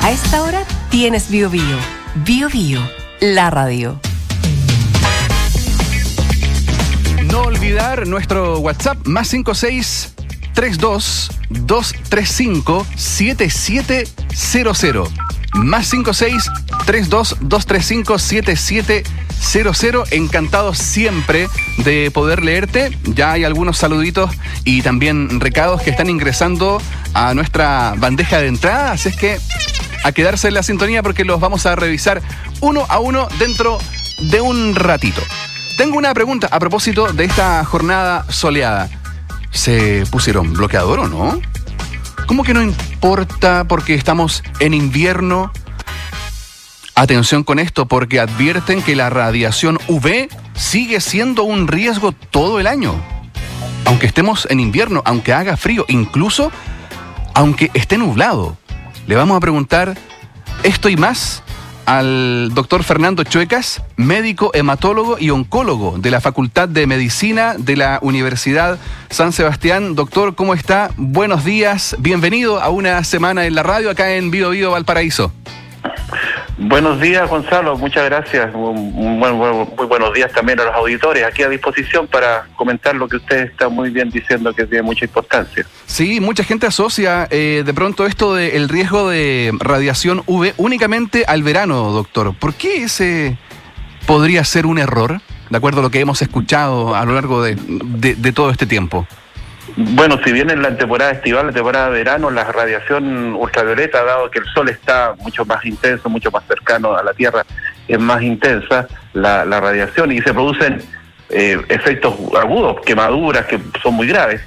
A esta hora tienes Bio Bio. Bio Bio, la radio. No olvidar nuestro WhatsApp +56 32 235 7700. +56 32 235 7700. Encantado siempre de poder leerte. Ya hay algunos saluditos y también recados que están ingresando a nuestra bandeja de entrada, así es que a quedarse en la sintonía porque los vamos a revisar uno a uno dentro de un ratito. Tengo una pregunta a propósito de esta jornada soleada. ¿Se pusieron bloqueador o no? ¿Cómo que no importa porque estamos en invierno? Atención con esto, porque advierten que la radiación UV sigue siendo un riesgo todo el año. Aunque estemos en invierno, aunque haga frío, incluso aunque esté nublado. Le vamos a preguntar esto y más al doctor Fernando Chuecas, médico hematólogo y oncólogo de la Facultad de Medicina de la Universidad San Sebastián. Doctor, ¿cómo está? Buenos días, bienvenido a una semana en la radio acá en Bio Bio Valparaíso. Buenos días, Gonzalo, muchas gracias. Muy buenos días también a los auditores, aquí a disposición para comentar lo que usted está muy bien diciendo que tiene mucha importancia. Sí, mucha gente asocia de pronto esto del riesgo de radiación UV únicamente al verano, doctor. ¿Por qué ese podría ser un error, de acuerdo a lo que hemos escuchado a lo largo de todo este tiempo? Bueno, si bien en la temporada estival, la temporada de verano, la radiación ultravioleta, dado que el sol está mucho más intenso, mucho más cercano a la Tierra, es más intensa la radiación y se producen efectos agudos, quemaduras que son muy graves.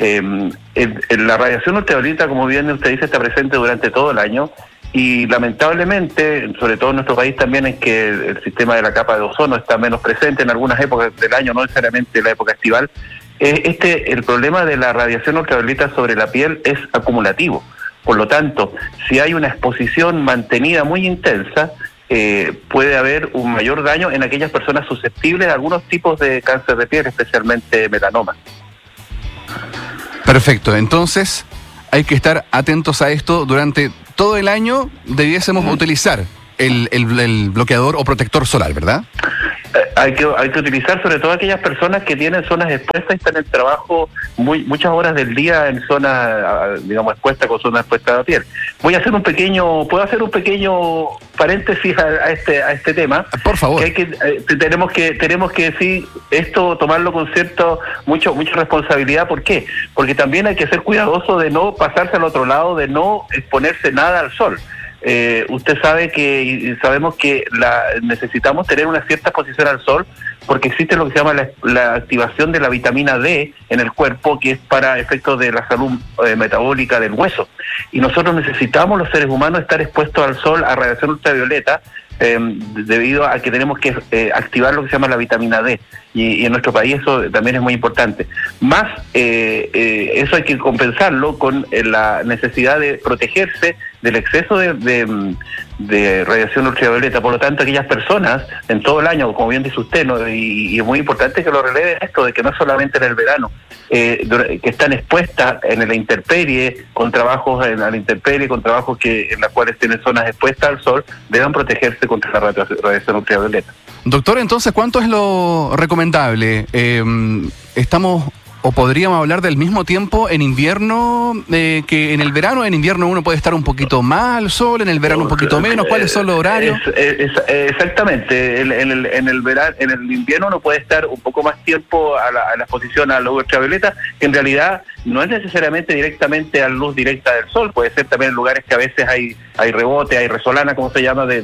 La radiación ultravioleta, como bien usted dice, está presente durante todo el año y lamentablemente, sobre todo en nuestro país también, es que el sistema de la capa de ozono está menos presente en algunas épocas del año, no necesariamente la época estival. El problema de la radiación ultravioleta sobre la piel es acumulativo. Por lo tanto, si hay una exposición mantenida muy intensa, puede haber un mayor daño en aquellas personas susceptibles a algunos tipos de cáncer de piel, especialmente melanoma. Perfecto, entonces hay que estar atentos a esto durante todo el año. Debiésemos utilizar el bloqueador o protector solar, ¿verdad? Hay que utilizar sobre todo aquellas personas que tienen zonas expuestas y están en trabajo muchas horas del día en zonas, digamos, expuestas, con zonas expuestas a la piel. Puedo hacer un pequeño paréntesis a este tema. Por favor. Que tenemos que decir esto, tomarlo con mucha responsabilidad. ¿Por qué? Porque también hay que ser cuidadoso de no pasarse al otro lado, de no exponerse nada al sol. Usted sabe sabemos que necesitamos tener una cierta exposición al sol porque existe lo que se llama la activación de la vitamina D en el cuerpo, que es para efectos de la salud metabólica del hueso. Y nosotros necesitamos, los seres humanos, estar expuestos al sol, a radiación ultravioleta, debido a que tenemos que activar lo que se llama la vitamina D. Y en nuestro país eso también es muy importante. Más, eso hay que compensarlo con la necesidad de protegerse del exceso de radiación ultravioleta. Por lo tanto, aquellas personas en todo el año, como bien dice usted, ¿no? Y es muy importante que lo releven esto, de que no solamente en el verano, que están expuestas en la intemperie, con trabajos en la intemperie, con trabajos en las cuales tienen zonas expuestas al sol, deban protegerse contra la radiación ultravioleta. Doctor, entonces, ¿cuánto es lo recomendable? ¿Estamos o podríamos hablar del mismo tiempo en invierno que en el verano? En invierno uno puede estar un poquito más al sol, en el verano un poquito menos. ¿Cuáles son los horarios? Exactamente. En el invierno uno puede estar un poco más tiempo a la exposición a la ultravioleta, que en realidad no es necesariamente directamente a la luz directa del sol, puede ser también en lugares que a veces hay rebote, hay resolana, como se llama,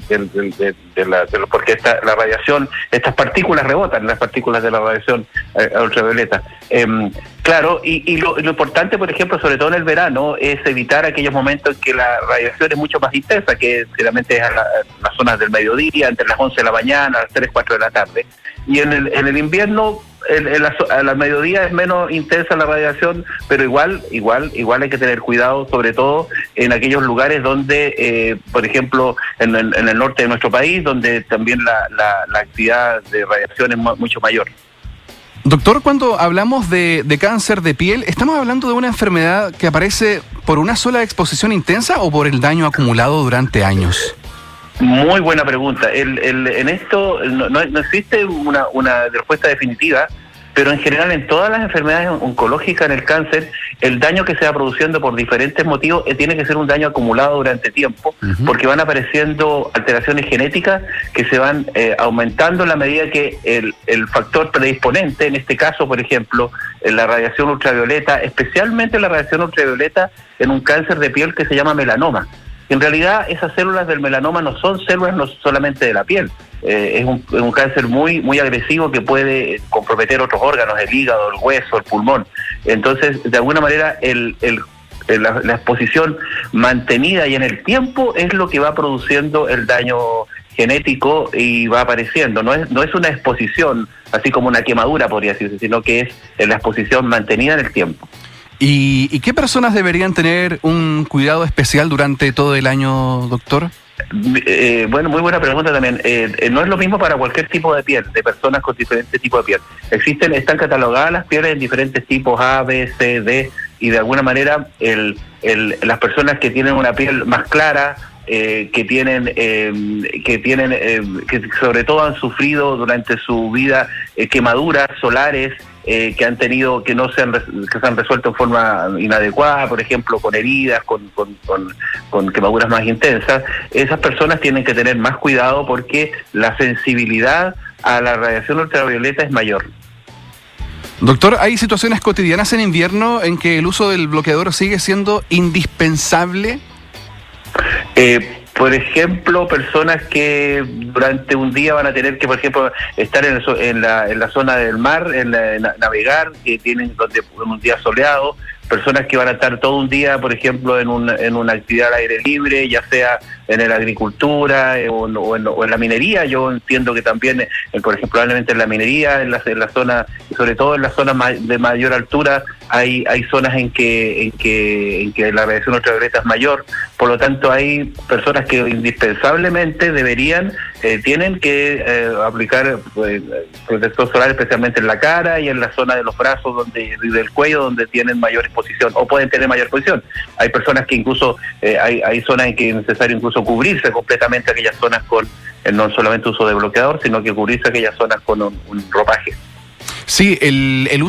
porque la radiación, estas partículas rebotan, las partículas de la radiación ultravioleta. Claro, y lo importante, por ejemplo, sobre todo en el verano, es evitar aquellos momentos en que la radiación es mucho más intensa, que generalmente es las zonas del mediodía, entre las 11 de la mañana, a las 3, 4 de la tarde. Y en el invierno, a la mediodía es menos intensa la radiación, pero igual hay que tener cuidado, sobre todo en aquellos lugares donde, por ejemplo, en el norte de nuestro país, donde también la actividad de radiación es mucho mayor. Doctor, cuando hablamos de cáncer de piel, estamos hablando de una enfermedad que aparece por una sola exposición intensa o por el daño acumulado durante años? Muy buena pregunta. En esto no existe una respuesta definitiva, pero en general en todas las enfermedades oncológicas, en el cáncer, el daño que se va produciendo por diferentes motivos tiene que ser un daño acumulado durante tiempo, porque van apareciendo alteraciones genéticas que se van aumentando en la medida que el factor predisponente, en este caso, por ejemplo, la radiación ultravioleta, especialmente la radiación ultravioleta en un cáncer de piel que se llama melanoma. En realidad, esas células del melanoma no son células no solamente de la piel. Es un cáncer muy agresivo que puede comprometer otros órganos, el hígado, el hueso, el pulmón. Entonces, de alguna manera, la exposición mantenida y en el tiempo es lo que va produciendo el daño genético y va apareciendo. No es una exposición, así como una quemadura, podría decirse, sino que es la exposición mantenida en el tiempo. ¿Y qué personas deberían tener un cuidado especial durante todo el año, doctor? Bueno, muy buena pregunta también. No es lo mismo para cualquier tipo de piel, de personas con diferentes tipos de piel. Están catalogadas las pieles en diferentes tipos A, B, C, D, y de alguna manera las personas que tienen una piel más clara, que sobre todo han sufrido durante su vida quemaduras solares, que se han resuelto en forma inadecuada, por ejemplo, con heridas, con quemaduras más intensas. Esas personas tienen que tener más cuidado porque la sensibilidad a la radiación ultravioleta es mayor. Doctor, ¿hay situaciones cotidianas en invierno en que el uso del bloqueador sigue siendo indispensable? Por ejemplo, personas que durante un día van a tener que, por ejemplo, estar en la zona del mar, navegar, que tienen un día soleado, personas que van a estar todo un día, por ejemplo, en una actividad al aire libre, ya sea en la agricultura o en la minería. Yo entiendo que también, por ejemplo, probablemente en la minería, en la zona, y sobre todo en las zonas de mayor altura, hay zonas en que la radiación ultravioleta es mayor. Por lo tanto, hay personas que indispensablemente tienen que aplicar protector solar, especialmente en la cara y en la zona de los brazos y del cuello, donde tienen mayor exposición o pueden tener mayor exposición. Hay personas que incluso, hay zonas en que es necesario incluso cubrirse completamente aquellas zonas con no solamente uso de bloqueador, sino que cubrirse aquellas zonas con un ropaje. Sí, el